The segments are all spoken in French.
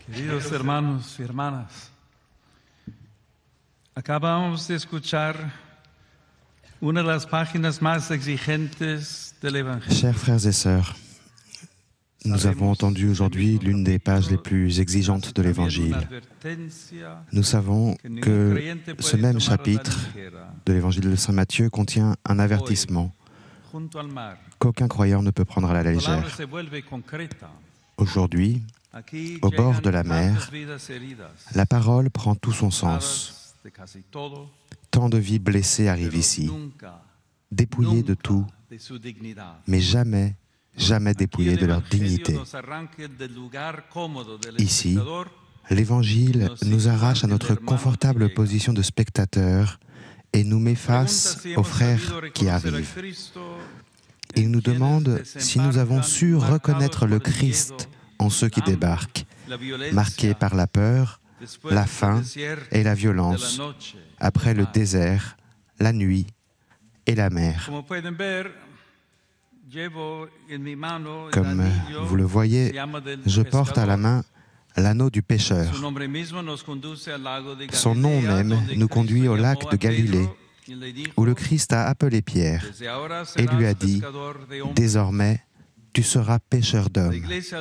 Queridos hermanos y hermanas, acabamos de escuchar una de las páginas más exigentes del Evangelio. Chers frères et sœurs, nous avons entendu aujourd'hui l'une des pages les plus exigeantes de l'Évangile. Nous savons que ce même chapitre de l'Évangile de Saint Matthieu contient un avertissement qu'aucun croyant ne peut prendre à la légère. Aujourd'hui, au bord de la mer, la parole prend tout son sens. Tant de vies blessées arrivent ici, dépouillées de tout, mais jamais dépouillées de leur dignité. Ici, l'Évangile nous arrache à notre confortable position de spectateur et nous met face aux frères qui arrivent. Il nous demande si nous avons su reconnaître le Christ en ceux qui débarquent, marqués par la peur, la faim et la violence, après le désert, la nuit et la mer. Comme vous le voyez, je porte à la main l'anneau du pécheur. Son nom même nous conduit au lac de Galilée, où le Christ a appelé Pierre et lui a dit « Désormais, tu seras pêcheur d'hommes ».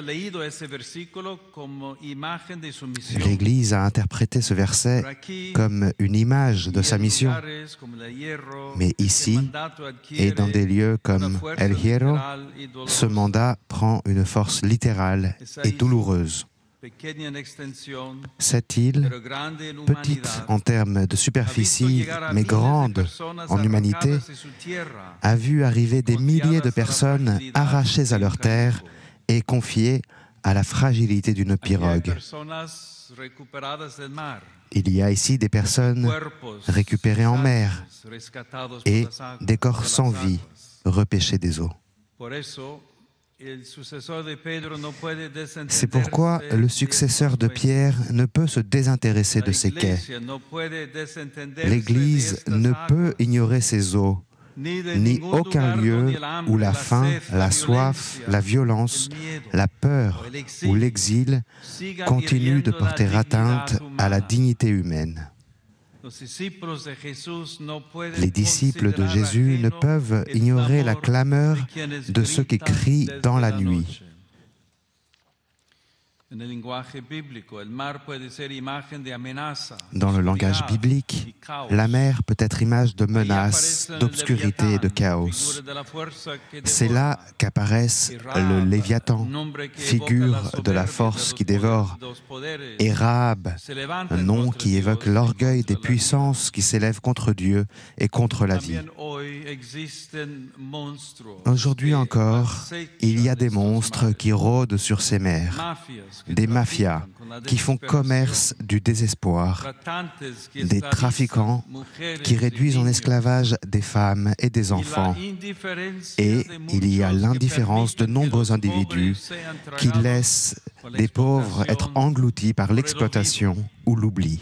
L'Église a interprété ce verset comme une image de sa mission. Mais ici, et dans des lieux comme El Hierro, ce mandat prend une force littérale et douloureuse. Cette île, petite en termes de superficie, mais grande en humanité, a vu arriver des milliers de personnes arrachées à leur terre et confiées à la fragilité d'une pirogue. Il y a ici des personnes récupérées en mer et des corps sans vie repêchés des eaux. C'est pourquoi le successeur de Pierre ne peut se désintéresser de ces quais. L'Église ne peut ignorer ces eaux, ni aucun lieu où la faim, la soif, la violence, la peur ou l'exil continuent de porter atteinte à la dignité humaine. Les disciples de Jésus ne peuvent ignorer la clameur de ceux qui crient dans la nuit. Dans le langage biblique, la mer peut être image de menace, d'obscurité et de chaos. C'est là qu'apparaissent le Léviathan, figure de la force qui dévore, et Rahab, un nom qui évoque l'orgueil des puissances qui s'élèvent contre Dieu et contre la vie. Aujourd'hui encore, il y a des monstres qui rôdent sur ces mers, des mafias qui font commerce du désespoir, des trafiquants qui réduisent en esclavage des femmes et des enfants. Et il y a l'indifférence de nombreux individus qui laissent des pauvres être engloutis par l'exploitation ou l'oubli.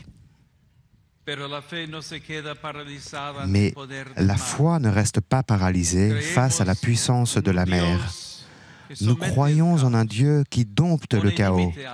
Mais la foi ne reste pas paralysée face à la puissance de la mer. Nous croyons en un Dieu qui dompte le chaos